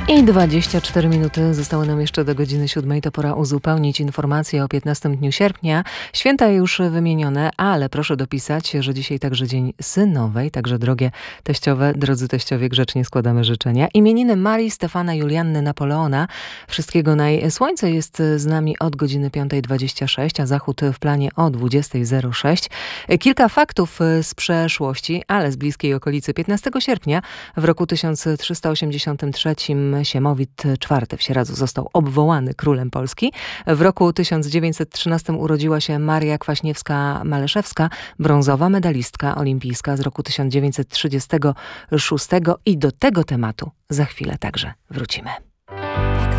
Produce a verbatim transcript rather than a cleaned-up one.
I dwadzieścia cztery minuty zostały nam jeszcze do godziny siódmej. To pora uzupełnić informacje o piętnastym dniu sierpnia. Święta już wymienione, ale proszę dopisać, że dzisiaj także Dzień Synowej. Także drogie teściowe, drodzy teściowie, grzecznie składamy życzenia. Imieniny Marii, Stefana, Julianny, Napoleona. Wszystkiego naj. Słońce jest z nami od godziny piątej dwadzieścia sześć, a zachód w planie o dwudziestej zero sześć. Kilka faktów z przeszłości, ale z bliskiej okolicy. piętnastego sierpnia w roku tysiąc trzysta osiemdziesiątym trzecim Siemowit czwarty w Sieradzu został obwołany królem Polski. W roku tysiąc dziewięćset trzynastym urodziła się Maria Kwaśniewska-Maleszewska, brązowa medalistka olimpijska z roku tysiąc dziewięćset trzydziestego szóstego i do tego tematu za chwilę także wrócimy.